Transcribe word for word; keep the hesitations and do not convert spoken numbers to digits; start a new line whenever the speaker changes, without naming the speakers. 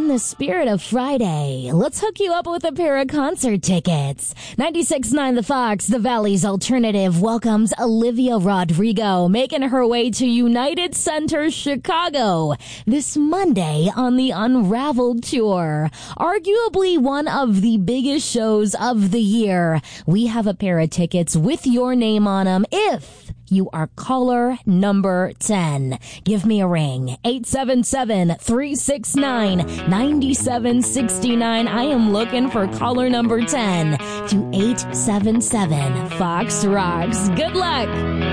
the spirit of Friday, let's hook you up with a pair of concert tickets. ninety-six point nine The Fox, the Valley's Alternative, welcomes Olivia Rodrigo, making her way to United Center, Chicago, this Monday on the Unraveled Tour. Arguably one of the biggest shows of the year. We have a pair of tickets with your name on them if you are caller number ten. Give me a ring. eight seven seven, three six nine, nine seven six nine. I am looking for caller number ten to eight seven seven Fox Rocks. Good luck.